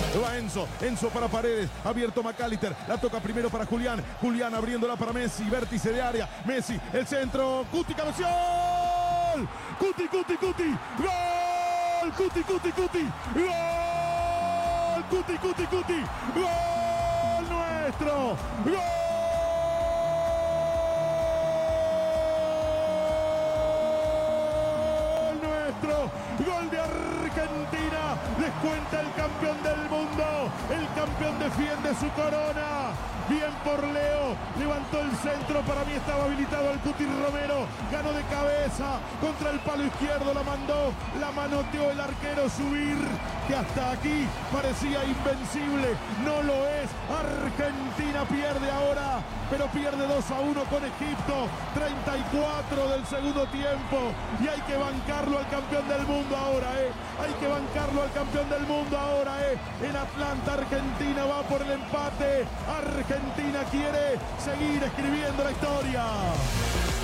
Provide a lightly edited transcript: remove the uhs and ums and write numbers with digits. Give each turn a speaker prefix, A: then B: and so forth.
A: Va Enzo para Paredes, abierto McAllister, la toca primero para Julián abriéndola para Messi, vértice de área, Messi, el centro, Cuti, cabeció, Cuti, gol, Cuti, gol, Cuti, gol nuestro, gol de Argentina, les cuenta el campeón del mundo, el campeón defiende su corona, bien por Leo, levantó el centro, para mí estaba habilitado el Cuti Romero, ganó de cabeza, contra el palo izquierdo la mandó, la manoteó el arquero Subir, que hasta aquí parecía invencible, no lo es, Argentina pierde ahora, pero pierde 2-1 con Egipto, 34 del segundo tiempo, y hay que bancarlo al campeón del mundo ahora, hay que bancarlo al campeón del mundo ahora, en Atlanta Argentina va por el empate, Argentina quiere seguir escribiendo la historia.